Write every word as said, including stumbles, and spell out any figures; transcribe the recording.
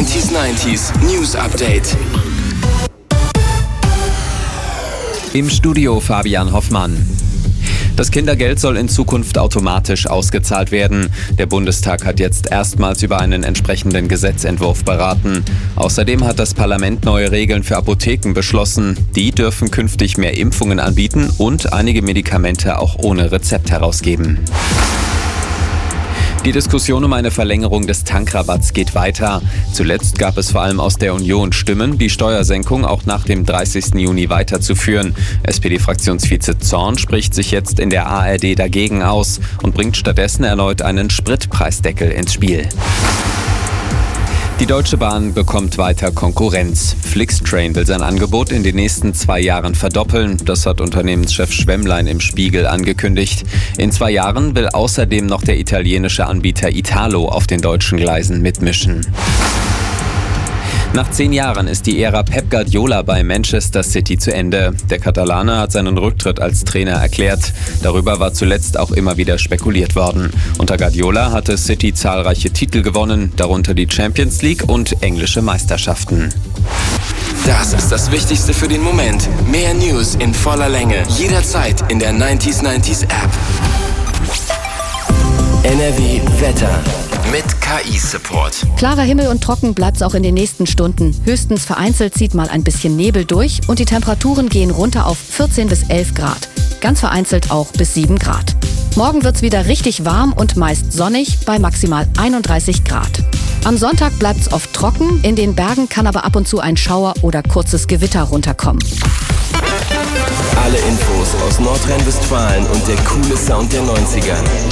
neunzig neunzig News Update. Im Studio Fabian Hoffmann. Das Kindergeld soll in Zukunft automatisch ausgezahlt werden. Der Bundestag hat jetzt erstmals über einen entsprechenden Gesetzentwurf beraten. Außerdem hat das Parlament neue Regeln für Apotheken beschlossen. Die dürfen künftig mehr Impfungen anbieten und einige Medikamente auch ohne Rezept herausgeben. Die Diskussion um eine Verlängerung des Tankrabatts geht weiter. Zuletzt gab es vor allem aus der Union Stimmen, die Steuersenkung auch nach dem dreißigsten Juni weiterzuführen. S P D-Fraktionsvize Zorn spricht sich jetzt in der A R D dagegen aus und bringt stattdessen erneut einen Spritpreisdeckel ins Spiel. Die Deutsche Bahn bekommt weiter Konkurrenz. Flixtrain will sein Angebot in den nächsten zwei Jahren verdoppeln. Das hat Unternehmenschef Schwemmlein im Spiegel angekündigt. In zwei Jahren will außerdem noch der italienische Anbieter Italo auf den deutschen Gleisen mitmischen. Nach zehn Jahren ist die Ära Pep Guardiola bei Manchester City zu Ende. Der Katalane hat seinen Rücktritt als Trainer erklärt. Darüber war zuletzt auch immer wieder spekuliert worden. Unter Guardiola hatte City zahlreiche Titel gewonnen, darunter die Champions League und englische Meisterschaften. Das ist das Wichtigste für den Moment. Mehr News in voller Länge, jederzeit in der neunzig neunzig App. N R W Wetter mit K I-Support. Klarer Himmel und trocken bleibt's auch in den nächsten Stunden. Höchstens vereinzelt zieht mal ein bisschen Nebel durch und die Temperaturen gehen runter auf vierzehn bis elf Grad. Ganz vereinzelt auch bis sieben Grad. Morgen wird's wieder richtig warm und meist sonnig bei maximal einunddreißig Grad. Am Sonntag bleibt's oft trocken, in den Bergen kann aber ab und zu ein Schauer oder kurzes Gewitter runterkommen. Alle Infos aus Nordrhein-Westfalen und der coole Sound der neunziger.